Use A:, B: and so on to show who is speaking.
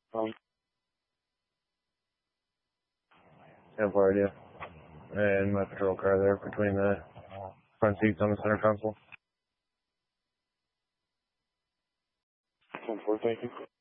A: Um,
B: Have no idea. And my patrol car there between the front seats on the center console.
A: 10-4, thank you.